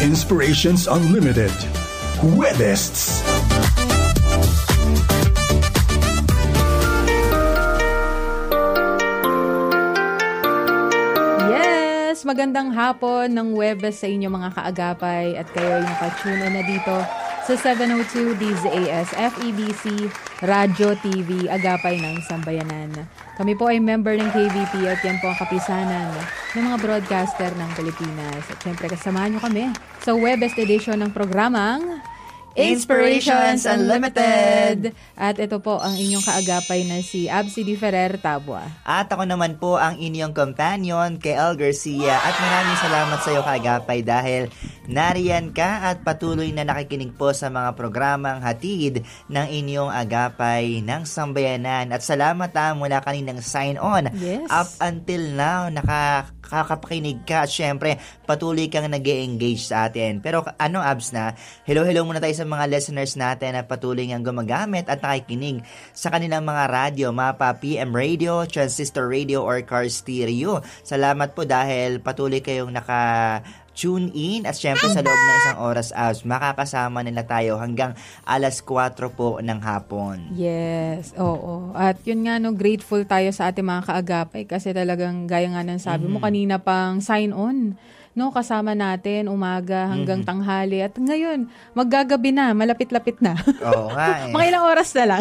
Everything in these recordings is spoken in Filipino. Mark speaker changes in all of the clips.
Speaker 1: Inspirations Unlimited. Huwebests.
Speaker 2: Magandang hapon ng Huwebes sa inyo mga kaagapay at kayo yung nakatune na dito sa 702 DZAS FEBC Radio TV Agapay ng Sambayanan. Kami po ay member ng KVP at yan po ang kapisanan ng mga broadcaster ng Pilipinas. At syempre kasamahan nyo kami sa Huwebes edition ng programang Inspirations Unlimited. At ito po ang inyong kaagapay na si Absi Di Ferrer Tabua.
Speaker 3: At ako naman po ang inyong companion, Kael Garcia. At maraming salamat sa iyo kaagapay dahil nariyan ka at patuloy na nakikinig po sa mga programang hatid ng inyong agapay ng sambayanan. At salamat mula kaninang sign on.
Speaker 2: Yes.
Speaker 3: Up until now, nakakapakinig ka at syempre patuloy kang nag-e-engage sa atin. Pero Abs na, hello muna tayo sa mga listeners natin na patuloy ngang gumagamit at nakikinig sa kanilang mga radyo, mapa PM radio, transistor radio, or car stereo. Salamat po dahil patuloy kayong tune in at syempre sa loob ng isang oras makakasama nila tayo hanggang 4:00 po ng hapon.
Speaker 2: Yes, oo. At yun nga, grateful tayo sa ating mga kaagapay kasi talagang gaya nga ng sabi mo kanina pang sign on. Kasama natin umaga hanggang tanghali at ngayon maggagabi na, malapit-lapit na.
Speaker 3: Oo nga.
Speaker 2: Mga ilang oras na lang.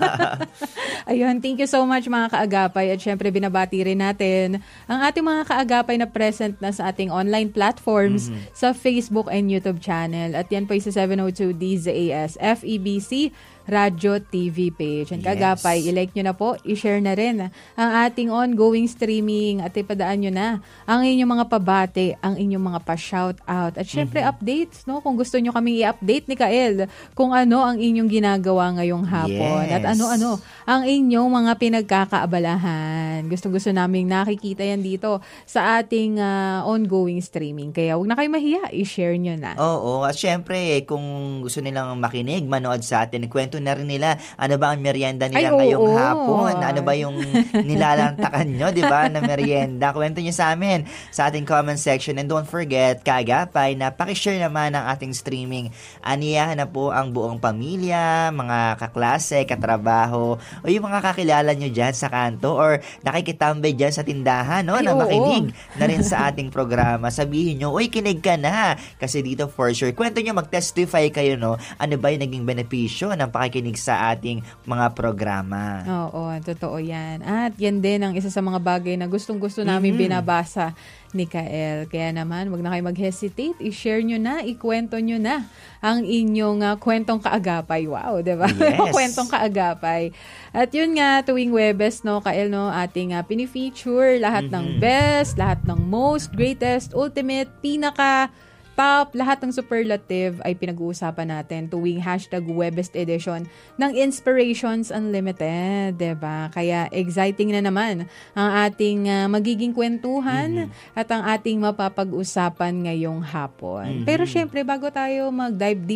Speaker 2: Ayun, thank you so much mga kaagapay at syempre binabati rin natin ang ating mga kaagapay na present na sa ating online platforms sa Facebook and YouTube channel at yan po sa 702 DZAS FEBC Radio TV page. And kaagapay, i-like nyo na po, i-share na rin ang ating ongoing streaming at ipadaan nyo na ang inyong mga pabate, ang inyong mga pa-shoutout. At syempre, updates, kung gusto nyo kaming i-update ni Kael kung ano ang inyong ginagawa ngayong hapon.
Speaker 3: Yes.
Speaker 2: At ano-ano ang inyong mga pinagkakaabalahan. Gustong-gusto naming nakikita yan dito sa ating ongoing streaming. Kaya huwag na kayo mahiya, i-share nyo na.
Speaker 3: Oo, at syempre, kung gusto nilang makinig, manood sa atin, kwento na rin nila ano ba ang merienda nila ngayong hapon, ano ba yung nilalantakan nyo, di ba, na merienda. Kwento nyo sa amin sa ating comment section and don't forget, kaagapay, na pakishare naman ang ating streaming. Aniyahan na po ang buong pamilya, mga kaklase, katrabaho, o yung mga kakilala nyo dyan sa kanto or nakikitambay dyan sa tindahan, na makinig na rin sa ating programa. Sabihin nyo, uy, kinig ka na, kasi dito for sure, kwento nyo, mag-testify kayo, ano ba yung naging benepisyo ng pakikinig sa ating mga programa.
Speaker 2: Oo, totoo yan. At yan din ang isa sa mga bagay na gustong-gusto namin binabasa ni Kael. Kaya naman, wag na kayo mag-hesitate. I-share nyo na, ikwento nyo na ang inyong kwentong kaagapay. Wow, diba?
Speaker 3: Yes.
Speaker 2: Kwentong kaagapay. At yun nga, tuwing Huwebes, Kael, ating pinifeature lahat ng best, lahat ng most, greatest, ultimate, pinaka, top, lahat ng superlative ay pinag-uusapan natin tuwing #Huwebest edition ng Inspirations Unlimited, diba? Kaya exciting na naman ang ating magiging kwentuhan at ang ating mapapag-usapan ngayong hapon. Pero syempre, bago tayo mag-dive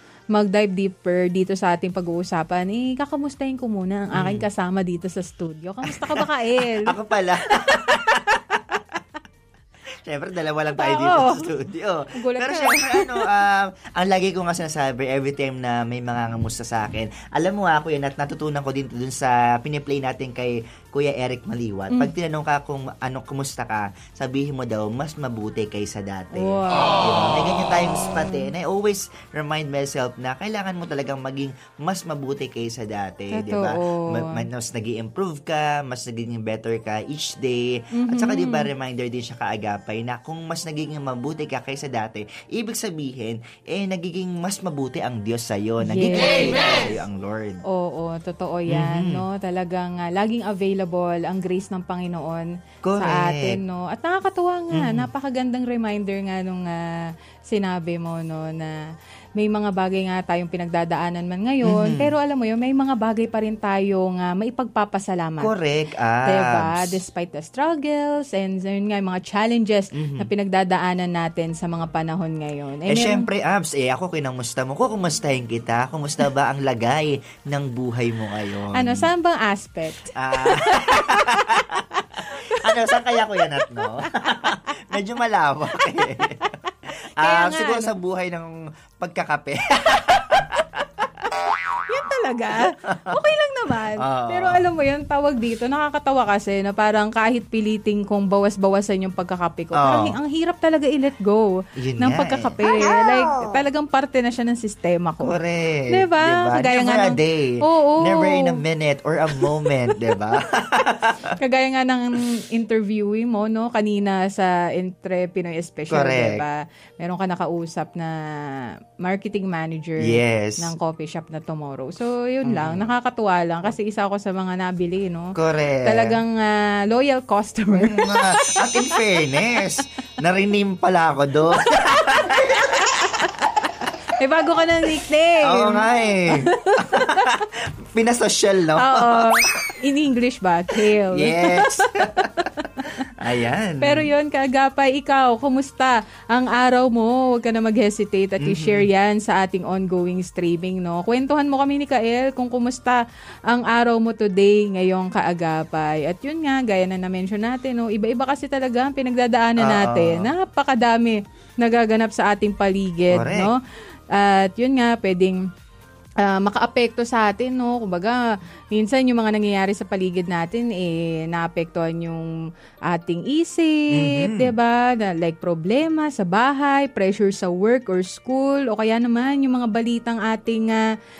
Speaker 2: deeper dito sa ating pag-uusapan, kakamustahin ko muna ang aking kasama dito sa studio. Kamusta ka ba, Kael?
Speaker 3: Ako pala. Siyempre, dalawa lang tayo dito sa studio. Pero siyempre, ang lagi ko nga sinasabi, every time na may mga ngamusta sa akin, alam mo ako yun at natutunan ko din dun sa piniplay natin kay Kuya Eric Maliwat. Pag tinanong ka kung kumusta ka, sabihin mo daw, mas mabuti kaysa dati.
Speaker 2: Wow.
Speaker 3: Diba? May ganyan tayong spot and I always remind myself na kailangan mo talagang maging mas mabuti kaysa dati. Diba? Mas nag-i-improve ka, mas nagiging better ka each day. At saka diba, reminder din siya kaagapay na kung mas nagiging mabuti ka kaysa dati, ibig sabihin, nagiging mas mabuti ang Diyos sa'yo. Nagiging mabuti sa'yo ang Lord.
Speaker 2: Oo, totoo yan. Talagang laging available ang grace ng Panginoon
Speaker 3: Correct.
Speaker 2: sa atin. At nakakatuwa nga, napakagandang reminder nga nung sinabi mo na may mga bagay nga tayong pinagdadaanan man ngayon, pero alam mo yun, may mga bagay pa rin tayong maipagpapasalamat.
Speaker 3: Correct.
Speaker 2: Diba? Despite the struggles and yun nga, mga challenges na pinagdadaanan natin sa mga panahon ngayon.
Speaker 3: Syempre, Abs, ako kinamusta mo ko, kumustahin kita? Kumusta ba ang lagay ng buhay mo ngayon?
Speaker 2: Saan bang aspect?
Speaker 3: Saan kaya ko yan at no? Medyo malawak eh.
Speaker 2: Kaya nga,
Speaker 3: siguro sa buhay ng pagkakape.
Speaker 2: yan talaga. Okay lang naman. Pero alam mo yun, tawag dito, nakakatawa kasi na parang kahit piliting kong bawas-bawasan yung pagkakape ko, parang ang hirap talaga i-let go ng pagkakape. Like, talagang parte na siya ng sistema ko.
Speaker 3: Correct.
Speaker 2: Diba? Kagaya
Speaker 3: Never
Speaker 2: nga
Speaker 3: a day. Never in a minute or a moment, diba?
Speaker 2: Kagaya nga ng interviewee mo, no? Kanina sa Entre Pinoy Special, diba? Meron ka nakausap na marketing manager ng coffee shop na Tomorrow. So, yun lang. Nakakatuwa lang kasi isa ako sa mga nabili, no?
Speaker 3: Correct.
Speaker 2: Talagang loyal customer.
Speaker 3: At in fairness, narinim pala ako doon.
Speaker 2: Bago ka na nickname.
Speaker 3: Oo nga eh. Pinasosyal, no?
Speaker 2: Oo. In English ba? Kale.
Speaker 3: Yes. Ayan.
Speaker 2: Pero yun, Kaagapay, ikaw, kumusta ang araw mo? Huwag ka na mag-hesitate at i-share yan sa ating ongoing streaming, no? Kwentuhan mo kami ni Kael kung kumusta ang araw mo today ngayong Kaagapay. At yun nga, gaya na na-mention natin, no? Iba-iba kasi talaga ang pinagdadaanan natin. Napakadami nagaganap sa ating paligid, no? At yun nga, pwedeng makaapekto sa atin, no? Kumbaga, minsan yung mga nangyayari sa paligid natin, naapektuhan yung ating isip, diba? Like problema sa bahay, pressure sa work or school, o kaya naman yung mga balitang ating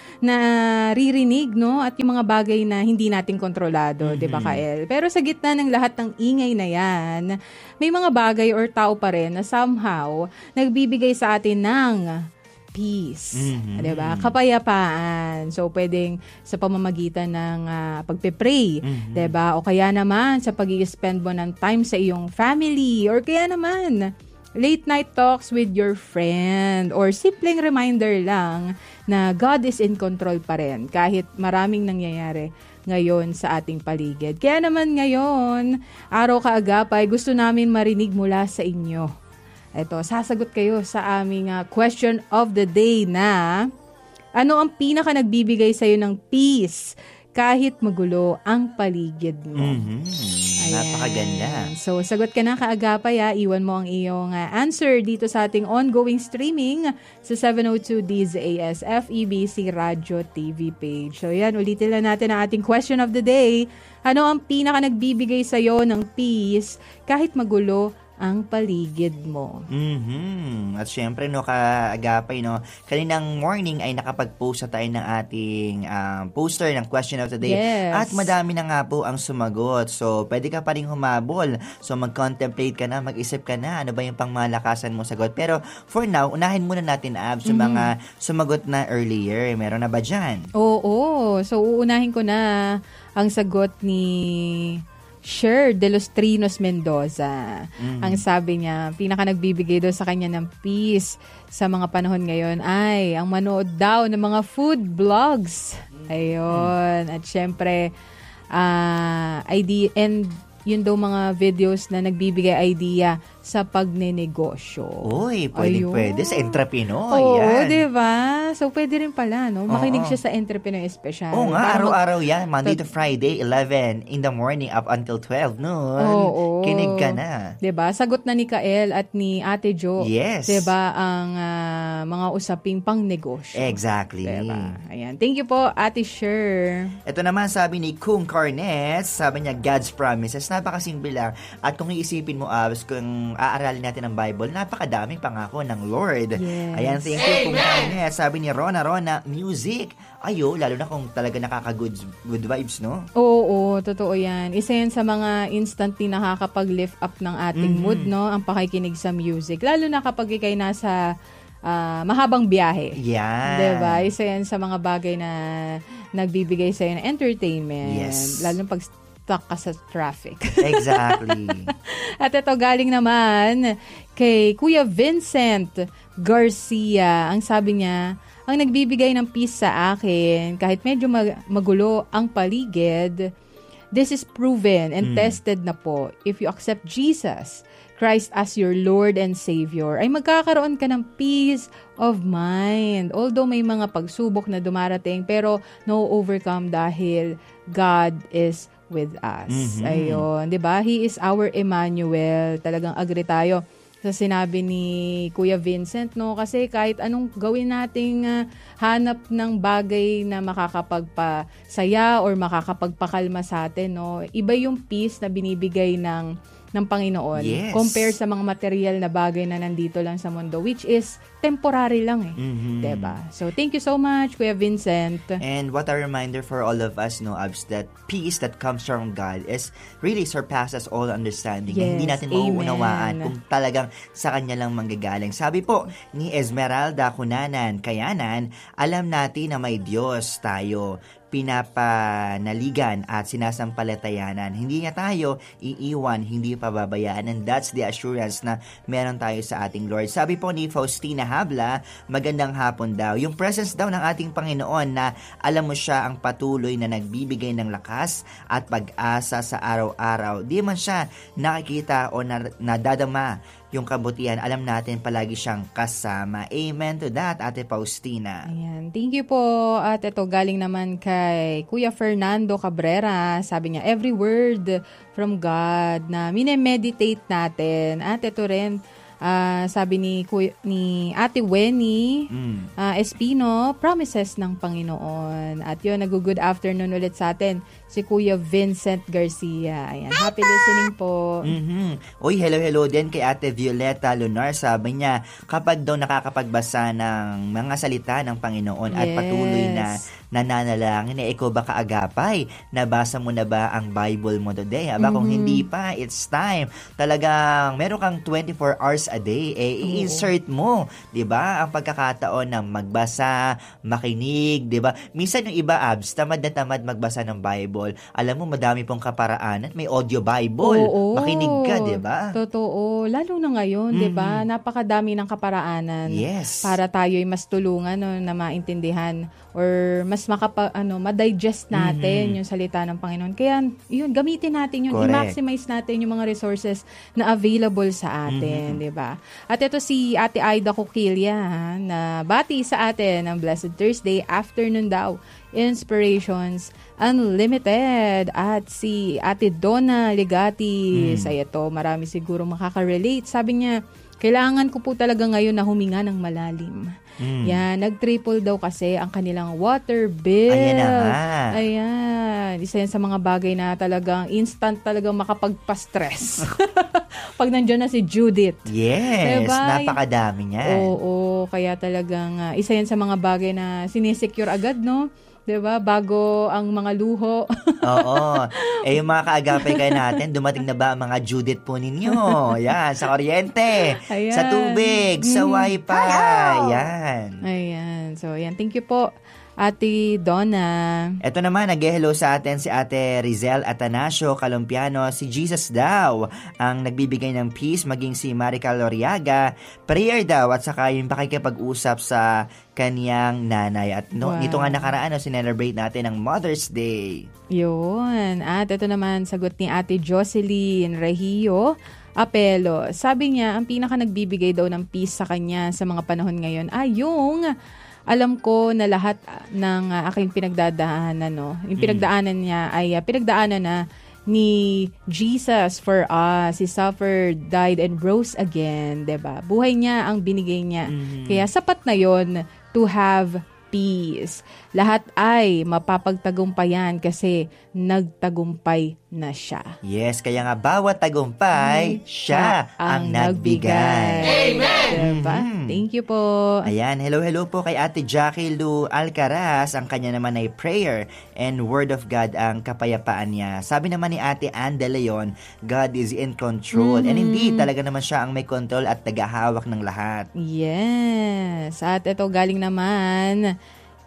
Speaker 2: naririnig, no? At yung mga bagay na hindi natin kontrolado, diba, Kael? Pero sa gitna ng lahat ng ingay na yan, may mga bagay or tao pa rin na somehow nagbibigay sa atin ng peace, diba? Kapayapaan. So, pwedeng sa pamamagitan ng pagpe-pray, diba? O kaya naman sa pag-i-spend mo ng time sa iyong family, or kaya naman late night talks with your friend, or simpleng reminder lang na God is in control pa rin kahit maraming nangyayari ngayon sa ating paligid. Kaya naman ngayon, araw Kaagapay, gusto namin marinig mula sa inyo. Ito, sasagot kayo sa aming question of the day na ano ang pinaka nagbibigay sa'yo ng peace kahit magulo ang paligid mo?
Speaker 3: Napakaganda.
Speaker 2: So, sagot ka na Kaagapay. Iwan mo ang iyong answer dito sa ating ongoing streaming sa 702 DZAS FEBC Radio TV page. So, yan, ulitin lang natin ang ating question of the day. Ano ang pinaka nagbibigay sa'yo ng peace kahit magulo ang paligid mo?
Speaker 3: At syempre, no, Kaagapay, no, kaninang morning ay nakapag-post na tayo ng ating poster ng question of the day.
Speaker 2: Yes.
Speaker 3: At madami na nga po ang sumagot. So, pwede ka pa rin humabol. So, mag-contemplate ka na, mag-isip ka na, ano ba yung pangmalakasan mo sagot. Pero, for now, unahin muna natin, Ab, sa mga sumagot na earlier. Meron na ba dyan?
Speaker 2: Oo. So, uunahin ko na ang sagot ni Sher de los Trinos Mendoza. Ang sabi niya, pinaka nagbibigay daw sa kanya ng peace sa mga panahon ngayon ay ang manood daw ng mga food vlogs. Ayun. At syempre, idea, and yun daw mga videos na nagbibigay idea sa pagnenegosyo.
Speaker 3: Uy, pwede sa Entrepinoy.
Speaker 2: Oo,
Speaker 3: yan.
Speaker 2: diba? So, pwede rin pala, no? Makinig siya sa Entrepinoy Special.
Speaker 3: Oo nga, araw-araw yan. Monday to Friday, 11 in the morning up until 12 noon.
Speaker 2: Oo.
Speaker 3: Kinig ka na.
Speaker 2: Diba? Sagot na ni Kael at ni Ate Jo.
Speaker 3: Yes.
Speaker 2: Diba? Ang mga usaping pang negosyo.
Speaker 3: Exactly.
Speaker 2: Diba? Ayan. Thank you po, Ate Sher.
Speaker 3: Ito naman sabi ni Kung Carnes, sabi niya, God's promises. Napakasimple lang. At kung iisipin mo, Abs, kung aaralin natin ang Bible, napakadaming pangako ng Lord.
Speaker 2: Yes.
Speaker 3: Ayan, thank you, Kung Carnes. Sabi ni Rona, music. Ayo, lalo na kung talaga nakaka-good vibes, no?
Speaker 2: Oo, totoo yan. Isa yan sa mga instantly nakakapag-lift up ng ating mood, no? Ang pakikinig sa music. Lalo na kapag ikay nasa mahabang biyahe.
Speaker 3: Yan.
Speaker 2: Diba? Isa yan sa mga bagay na nagbibigay sa'yo ng entertainment.
Speaker 3: Yes.
Speaker 2: Lalo na pag stuck ka sa traffic.
Speaker 3: Exactly.
Speaker 2: At ito galing naman kay Kuya Vincent Garcia. Ang sabi niya, ang nagbibigay ng peace sa akin, kahit medyo magulo ang paligid, this is proven and tested na po. If you accept Jesus Christ as your Lord and Savior, ay magkakaroon ka ng peace of mind. Although may mga pagsubok na dumarating, pero no overcome dahil God is with us. Ayun, 'di ba? He is our Emmanuel. Talagang agree tayo sa sinabi ni Kuya Vincent, no? Kasi kahit anong gawin nating hanap ng bagay na makakapagpasaya or makakapagpakalma sa atin, no? Iba yung peace na binibigay ng Panginoon compare sa mga material na bagay na nandito lang sa mundo, which is temporary lang diba? So thank you so much, Kuya Vincent.
Speaker 3: And what a reminder for all of us, no, Abs, that peace that comes from God is really surpasses all understanding.
Speaker 2: Yes,
Speaker 3: Hindi natin mauunawaan kung talagang sa Kanya lang manggagaling. Sabi po ni Esmeralda Cunanan Kayanan, alam natin na may Diyos tayo pinapanaligan at sinasampalatayanan. Hindi niya tayo iiwan, hindi pababayaan, and that's the assurance na meron tayo sa ating Lord. Sabi po ni Faustina Habla, magandang hapon daw. Yung presence daw ng ating Panginoon na alam mo siya ang patuloy na nagbibigay ng lakas at pag-asa sa araw-araw. Di man siya nakikita o nadadama yung kabutihan, alam natin palagi siyang kasama. Amen to that, Ate Faustina.
Speaker 2: Ayan. Thank you po. At ito, galing naman kay Kuya Fernando Cabrera. Sabi niya, every word from God na minemeditate natin. At ito rin, sabi ni Ate Wenny Espino, promises ng Panginoon. At yun, nag-good afternoon ulit sa atin si Kuya Vincent Garcia. Ayan, happy listening po.
Speaker 3: Uy, hello din kay Ate Violeta Lunar. Sabi niya, kapag daw nakakapagbasa ng mga salita ng Panginoon at patuloy na nananalangin, ikaw ba kaagapay? Nabasa mo na ba ang Bible mo today? Aba, kung hindi pa, it's time. Talagang meron kang 24 hours a day, i-insert mo, 'di ba? Ang pagkakataon na magbasa, makinig, 'di ba? Minsan yung iba, Abs, tamad na tamad magbasa ng Bible. Alam mo, madami pong kaparaanan, may audio Bible. Makinig ka, 'di ba?
Speaker 2: Totoo, lalo na ngayon, 'di ba? Napakadami ng kaparaanan. Para tayo'y mas tulungan, no, na maintindihan or mas ma-digest natin yung salita ng Panginoon. Kaya, yun, gamitin natin yun. I-maximize natin yung mga resources na available sa atin, di ba? At ito si Ate Aida Coquilla, na bati sa atin ng Blessed Thursday afternoon daw. Inspirations Unlimited. At si Ate Donna Legati, sa ito, marami siguro makaka-relate. Sabi niya, kailangan ko po talaga ngayon na huminga ng malalim. Yan, nag-triple daw kasi ang kanilang water bill.
Speaker 3: Ayan na nga.
Speaker 2: Ayan. Isa yan sa mga bagay na talagang instant talagang makapagpa-stress. Pag nandiyan na si Judith.
Speaker 3: Yes,
Speaker 2: diba?
Speaker 3: Napakadami niyan.
Speaker 2: Oo, kaya talagang isa yan sa mga bagay na sinisecure agad, no? Diba? Bago ang mga luho.
Speaker 3: Oo. Yung mga kaagapay kayo natin, dumating na ba ang mga Judith po ninyo? Yan, sa kuryente, sa tubig, sa wifi. Yan.
Speaker 2: Ayan. So, yan. Thank you po, Ate Donna.
Speaker 3: Ito naman, nag-hello sa atin si Ate Rizel Atanasio Calumpiano. Si Jesus daw ang nagbibigay ng peace, maging si Marica Loriaga. Prayer daw at saka yung pakikipag-usap sa kaniyang nanay. At nito nga nakaraan, sinelebrate natin ang Mother's Day.
Speaker 2: Yun. At ito naman, sagot ni Ate Jocelyn Regio Apelo. Sabi niya, ang pinaka nagbibigay daw ng peace sa kanya sa mga panahon ngayon ay yung alam ko na lahat ng aking pinagdadaanan, no? Yung pinagdaanan niya ay pinagdaanan na ni Jesus for us. He suffered, died, and rose again, diba? Buhay niya ang binigay niya. Kaya sapat na yon to have peace. Lahat ay mapapagtagumpayan kasi nagtagumpay na siya.
Speaker 3: Yes, kaya nga bawat tagumpay, siya ang nagbigay.
Speaker 2: Amen! Diba? Thank you po.
Speaker 3: Ayan, hello po kay Ate Jackie Lu Alcaraz. Ang kanya naman ay prayer and word of God ang kapayapaan niya. Sabi naman ni Ate Ann De Leon, God is in control. And indeed, talaga naman siya ang may control at tagahawak ng lahat.
Speaker 2: Yes. At ito galing naman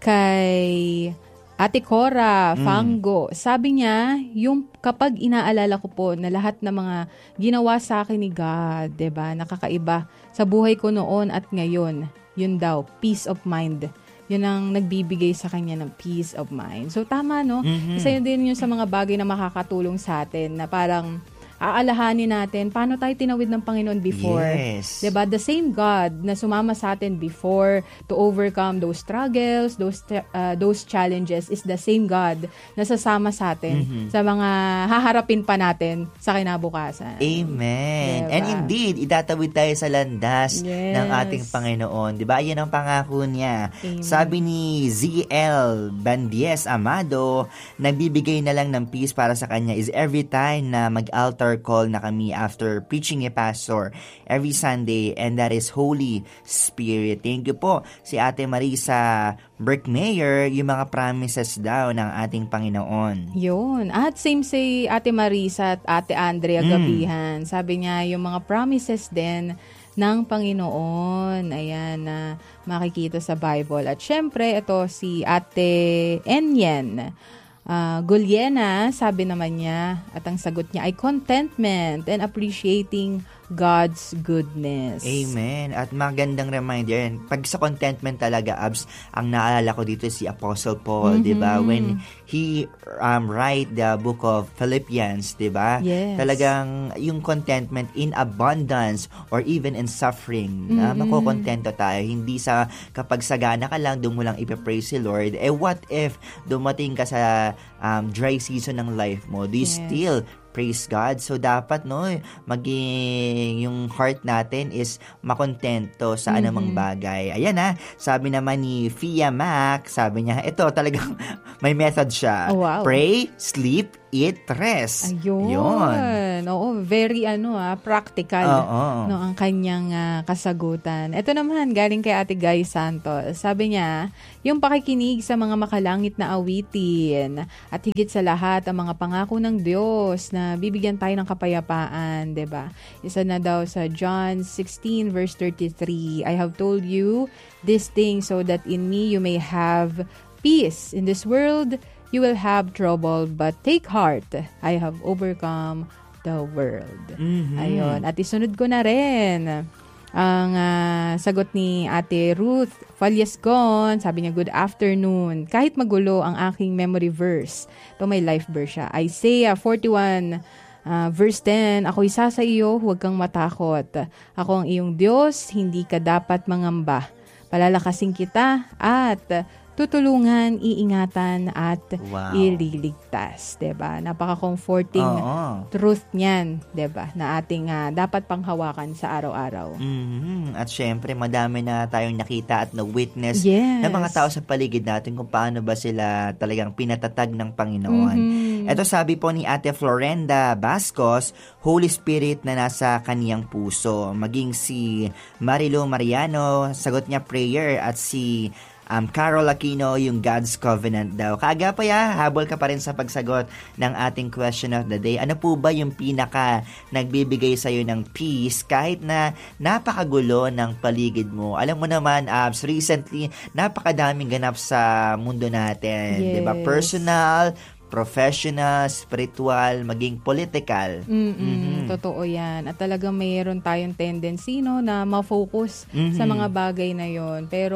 Speaker 2: kay Ate Cora Fango. Sabi niya, yung kapag inaalala ko po na lahat ng mga ginawa sa akin ni God, 'di ba? Nakakaiba sa buhay ko noon at ngayon. Yun daw, peace of mind. Yun ang nagbibigay sa kanya ng peace of mind. So tama, no? Isa yun din yun sa mga bagay na makakatulong sa atin na parang aalahanin natin paano tayo tinawid ng Panginoon before.
Speaker 3: Yes.
Speaker 2: Diba? The same God na sumama sa atin before to overcome those struggles, those challenges is the same God na sasama sa atin sa mga haharapin pa natin sa kinabukasan.
Speaker 3: Amen.
Speaker 2: Diba?
Speaker 3: And indeed, itatawid tayo sa landas ng ating Panginoon. Diba? Yan ang pangako niya.
Speaker 2: Amen.
Speaker 3: Sabi ni Z.L. Bandies Amado, nagbibigay na lang ng peace para sa kanya is every time na mag-altar call na kami after preaching a pastor every Sunday, and that is Holy Spirit. Thank you po si Ate Marisa Berkmeyer, yung mga promises daw ng ating Panginoon.
Speaker 2: Yun. At same say Ate Marisa at Ate Andrea Gabihan. Sabi niya, yung mga promises din ng Panginoon. Ayan, na makikita sa Bible. At syempre, ito si Ate Enyen Guliena, sabi naman niya, at ang sagot niya ay contentment and appreciating God's goodness.
Speaker 3: Amen. At magandang reminder yan. Pag sa contentment talaga, Abs, ang naalala ko dito si Apostle Paul, di ba? When he write the book of Philippians, di ba?
Speaker 2: Yes.
Speaker 3: Talagang yung contentment in abundance or even in suffering, na makokontento tayo. Hindi sa kapag sagana ka lang, doon mo lang ipapraise si Lord. What if dumating ka sa dry season ng life mo? Do you still praise God? So, dapat, maging yung heart natin is makontento sa anumang bagay. Ayan sabi naman ni Fia Mac, sabi niya, ito talagang may method siya.
Speaker 2: Oh, wow.
Speaker 3: Pray, sleep, eat, rest.
Speaker 2: Ayun. Oo, very practical
Speaker 3: Oo.
Speaker 2: ang kanyang kasagutan. Ito naman, galing kay Ate Guy Santos. Sabi niya, yung pakikinig sa mga makalangit na awitin at higit sa lahat ang mga pangako ng Diyos na bibigyan tayo ng kapayapaan, 'di ba? Isa na daw sa John 16 verse 33, I have told you this thing so that in me you may have peace. In this world you will have trouble, but take heart. I have overcome the world. Ayun. At isunod ko na rin ang sagot ni Ate Ruth Falyasgon. Sabi niya, good afternoon. Kahit magulo ang aking memory verse, ito may life verse siya. Isaiah 41 verse 10, ako'y isa sa iyo, huwag kang matakot. Ako ang iyong Diyos, hindi ka dapat mangamba. Palalakasin kita at tutulungan, iingatan at ililigtas, 'di ba? Napaka-comforting truth niyan, 'di ba? Na ating dapat panghawakan sa araw-araw.
Speaker 3: At syempre, madami na tayong nakita at na-witness ng mga tao sa paligid natin kung paano ba sila talagang pinatatag ng Panginoon. Ito sabi po ni Ate Florenda Bascos, Holy Spirit na nasa kaniyang puso. Maging si Marilo Mariano, sagot niya prayer, at si Carol Aquino, yung God's Covenant daw. Kaga pa habol ka pa rin sa pagsagot ng ating question of the day. Ano po ba yung pinaka nagbibigay sa'yo ng peace kahit na napakagulo ng paligid mo? Alam mo naman, Abs, recently, napakadaming ganap sa mundo natin.
Speaker 2: Yes.
Speaker 3: Diba? Personal, professional, spiritual, maging political.
Speaker 2: Totoo yan. At talagang mayroon tayong tendency na ma-focus sa mga bagay na yon. Pero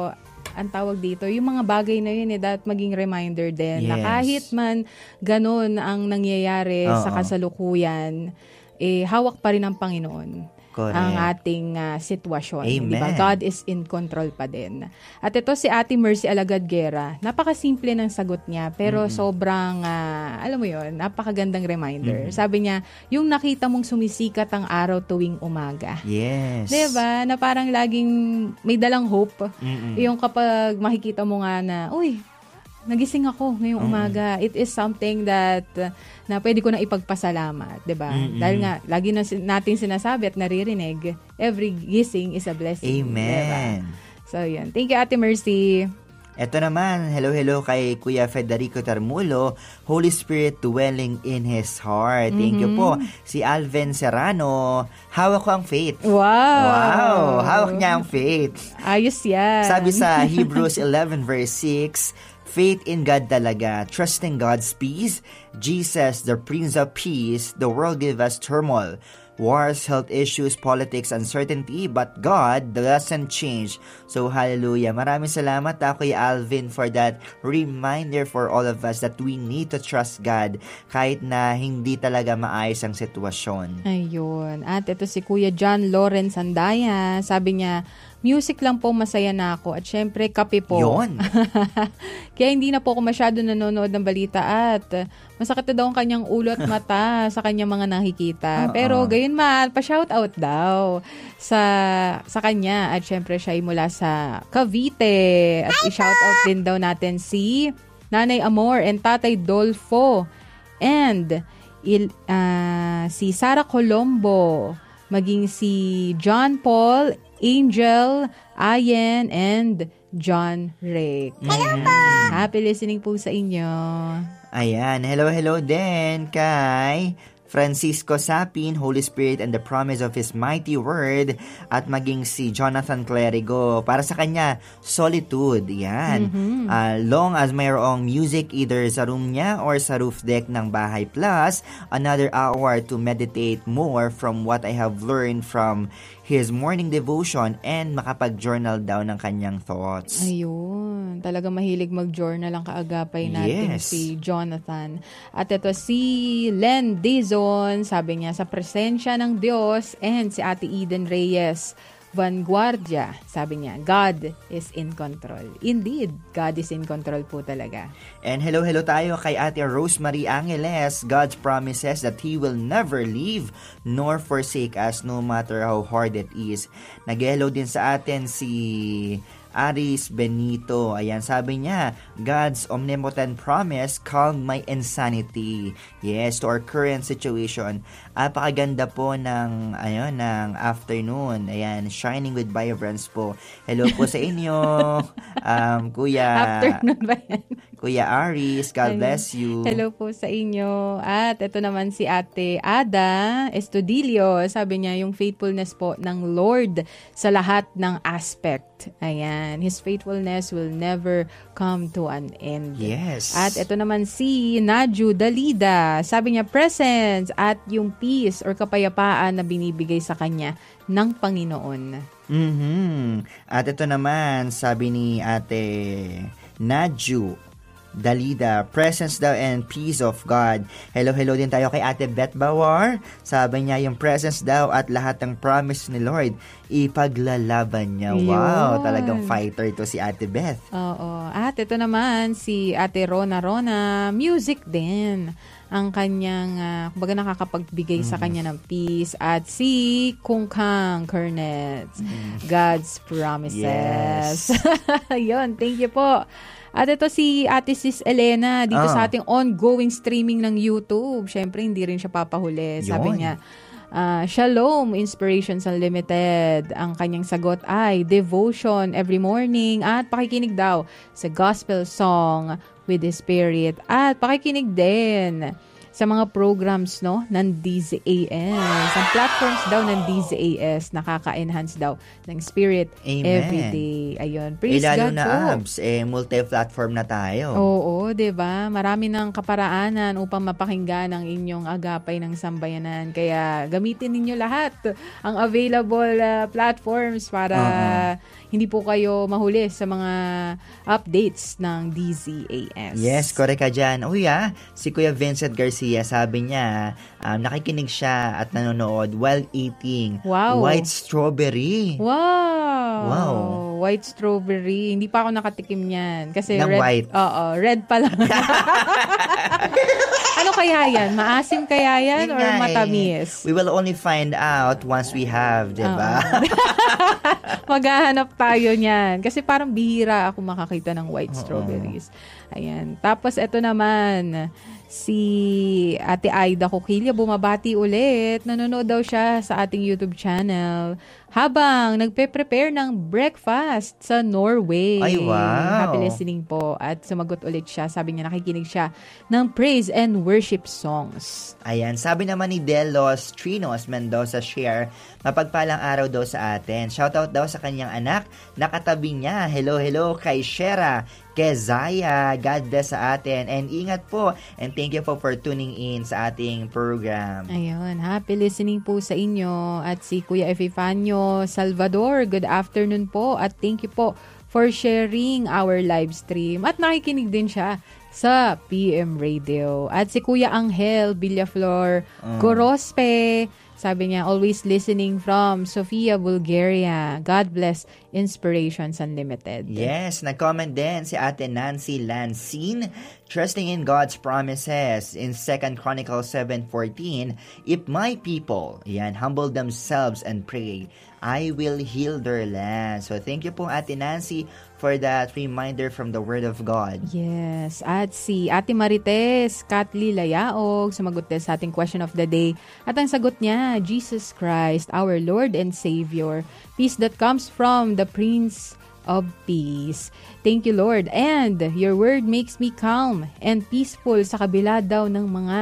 Speaker 2: ang tawag dito, yung mga bagay na yun dapat maging reminder din na kahit man ganun ang nangyayari sa kasalukuyan, hawak pa rin ng Panginoon. Correct. Ang ating sitwasyon. Diba? God is in control pa din. At ito si Ate Mercy Alagad Guerra. Napakasimple ng sagot niya, pero sobrang, alam mo yun, napakagandang reminder. Sabi niya, yung nakita mong sumisikat ang araw tuwing umaga.
Speaker 3: Yes.
Speaker 2: Diba? Na parang laging may dalang hope. Yung kapag makikita mo nga na, uy, nagising ako ngayong umaga. It is something that na pwede ko na ipagpasalamat, 'di ba? Dahil nga lagi natin sinasabi at naririnig, every gising is a blessing.
Speaker 3: Amen.
Speaker 2: Diba? So, yun. Thank you, Ate Mercy.
Speaker 3: Ito naman, hello kay Kuya Federico Tarmulo, Holy Spirit dwelling in his heart. Thank you po. Si Alvin Serrano, hawak ko ang faith.
Speaker 2: Wow!
Speaker 3: Hawak niya ang faith.
Speaker 2: Ayos yan.
Speaker 3: Sabi sa Hebrews 11 verse 6, faith in God talaga, trusting God's peace. Jesus, the Prince of Peace, the world give us turmoil. wars, health issues, politics, uncertainty, but God doesn't change. So, hallelujah. Maraming salamat Kuya Alvin for that reminder for all of us that we need to trust God kahit na hindi talaga maayos ang sitwasyon.
Speaker 2: Ayun. At ito si Kuya John Lawrence Andaya. Sabi niya, music lang po, masaya na ako. At syempre, kape po.
Speaker 3: Yun.
Speaker 2: Kaya hindi na po ako masyado nanonood ng balita at masakit na daw ang kanyang ulo at mata sa kanyang mga nakikita. Pero gayon man, pa-shoutout daw sa kanya. At syempre, siya ay mula sa Cavite. At i-shoutout din daw natin si Nanay Amor and Tatay Dolfo. And si Sarah Colombo. Maging si John Paul, Angel, Ayen, and John Rick. Happy listening po sa inyo.
Speaker 3: Ayan, hello din kay Francisco Sapin, Holy Spirit and the Promise of His Mighty Word, at maging si Jonathan Clerigo. Para sa kanya, Solitude. Yan. Long as mayroong music either sa room niya or sa roof deck ng bahay. Plus, another hour to meditate more from what I have learned from his morning devotion and makapag-journal daw ng kanyang thoughts.
Speaker 2: Ayun. Talaga mahilig mag-journal ang kaagapay natin si Jonathan. At ito si Len Dizon, sabi niya, sa presensya ng Diyos, and si Ate Eden Reyes Vanguardia, sabi niya, God is in control. Indeed, God is in control po talaga.
Speaker 3: And hello tayo kay Ate Rosemary Angeles. God's promises that He will never leave nor forsake us no matter how hard it is. Nag-hello din sa atin si Aris Benito. Ayan, sabi niya, God's omnipotent promise calmed my insanity. Yes, to our current situation. Apakaganda po ng afternoon. Ayan, shining with vibrance po. Hello po sa inyo, Kuya.
Speaker 2: Afternoon ba yan?
Speaker 3: Kuya Aris, God bless you.
Speaker 2: Hello po sa inyo. At ito naman si Ate Ada Estudillo. Sabi niya, yung faithfulness po ng Lord sa lahat ng aspect. Ayan. His faithfulness will never come to an end.
Speaker 3: Yes.
Speaker 2: At ito naman si Naju Dalida. Sabi niya, presence at yung peace or kapayapaan na binibigay sa kanya ng Panginoon.
Speaker 3: At ito naman, sabi ni Ate Naju Dalida, presence daw and peace of God. Hello din tayo kay Ate Beth Bawar. Sabi niya, yung presence daw at lahat ng promise ni Lord, ipaglalaban niya.
Speaker 2: Yun.
Speaker 3: Wow, talagang fighter to si Ate Beth.
Speaker 2: Oo. At ito naman, si Ate Rona, music din ang kanyang, kumbaga nakakapagbigay sa kanya ng peace. At si Kung Kang Kernet, God's promises.
Speaker 3: Yes.
Speaker 2: Yun, thank you po. At ito si Ate Sis Elena dito sa ating ongoing streaming ng YouTube. Siyempre, hindi rin siya papahuli. Sabi niya, Shalom, Inspirations Unlimited. Ang kanyang sagot ay devotion every morning at pakikinig daw sa gospel song with the Spirit. At pakikinig din sa mga programs ng DZAS. Ang platforms daw ng DZAS nakaka-enhance daw ng spirit.
Speaker 3: Amen.
Speaker 2: Every day. Ayun. Praise
Speaker 3: lalo
Speaker 2: God
Speaker 3: na
Speaker 2: po.
Speaker 3: abs, multi-platform na tayo.
Speaker 2: Oo, 'di ba? Marami ng kaparaanan upang mapakinggan ang inyong agapay ng sambayanan. Kaya gamitin ninyo lahat ang available platforms para hindi po kayo mahuli sa mga updates ng DZAS.
Speaker 3: Yes, correct ka dyan. Si Kuya Vincent Garcia, sabi niya, nakikinig siya at nanonood while eating white strawberry.
Speaker 2: Wow. White strawberry. Hindi pa ako nakatikim niyan. Kasi
Speaker 3: ng
Speaker 2: red.
Speaker 3: White.
Speaker 2: Oo, red pa lang. Ano kaya yan? Maasim kaya yan or matamis?
Speaker 3: We will only find out once we have, diba?
Speaker 2: Maghahanap tayo niyan. Kasi parang bihira ako makakita ng white strawberries. Ayan. Tapos ito naman, si Ate Aida Coquilla bumabati ulit. Nanonood daw siya sa ating YouTube channel. habang nagpe-prepare ng breakfast sa Norway.
Speaker 3: Ay, wow.
Speaker 2: Happy listening po. At sumagot ulit siya. Sabi niya nakikinig siya ng praise and worship songs.
Speaker 3: Ayan, sabi naman ni Delos Trinos Mendoza Share, mapagpalang araw daw sa atin. Shoutout daw sa kanyang anak, nakatabi niya. Hello kay Shera Kezaya. God bless sa atin. And ingat po. And thank you po for tuning in sa ating program.
Speaker 2: Ayun, happy listening po sa inyo. At si Kuya Epifanio Salvador, good afternoon po. At thank you po for sharing our live stream. At nakikinig din siya sa PM Radio. At si Kuya Angel Villaflor Gorospe, sabi niya, always listening from Sofia, Bulgaria. God bless Inspirations Unlimited.
Speaker 3: Yes, nag-comment din si Ate Nancy Lansine, trusting in God's promises in 2 Chronicles 7:14, if my people, humble themselves and pray, I will heal their land. So thank you po Ate Nancy for that reminder from the Word of God.
Speaker 2: Yes. At si Ate Marites Katli Layaog sumagot din sa ating question of the day. At ang sagot niya, Jesus Christ, our Lord and Savior. Peace that comes from the Prince of Peace. Thank you, Lord. And your word makes me calm and peaceful sa kabila daw ng mga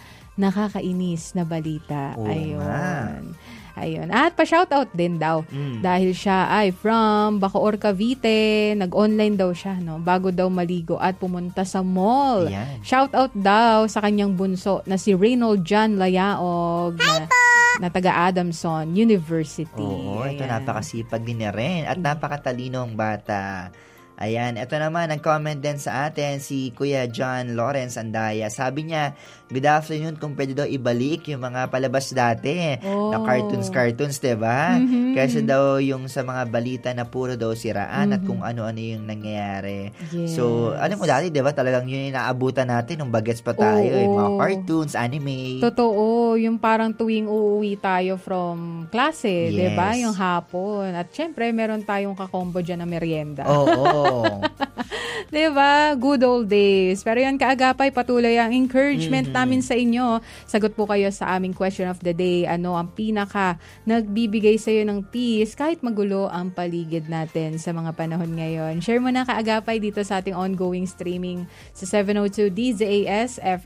Speaker 2: nakakainis na balita. Ayun. Ayun. At pa-shoutout din daw dahil siya ay from Bacoor, Cavite. Nag-online daw siya, no? Bago daw maligo at pumunta sa mall.
Speaker 3: Yan.
Speaker 2: Shoutout daw sa kanyang bunso na si Reynold John Layaog na taga Adamson University.
Speaker 3: Oo, ito
Speaker 2: Ayan.
Speaker 3: napakasipag din niya rin at napakatalinong bata. Ayan, ito naman, nag-comment din sa atin si Kuya John Lawrence Andaya. Sabi niya, good afternoon, kung pwede daw ibalik yung mga palabas dati na cartoons, diba? Kasi daw yung sa mga balita na puro daw siraan at kung ano-ano yung nangyayari.
Speaker 2: Yes.
Speaker 3: So, ano mo dati, diba? Talagang yun yung naabutan natin nung bagets pa tayo. Yung mga cartoons, anime.
Speaker 2: Totoo, yung parang tuwing uuwi tayo from klase,
Speaker 3: Yes.
Speaker 2: diba? Yung hapon. At syempre, meron tayong kakombo dyan na merienda.
Speaker 3: Oo.
Speaker 2: Diba? Good old days. Pero yan, kaagapay, patuloy ang encouragement namin sa inyo. Sagot po kayo sa aming question of the day. Ano ang pinaka nagbibigay sa iyo ng peace kahit magulo ang paligid natin sa mga panahon ngayon? Share mo na kaagapay dito sa ating ongoing streaming sa 702 DZAS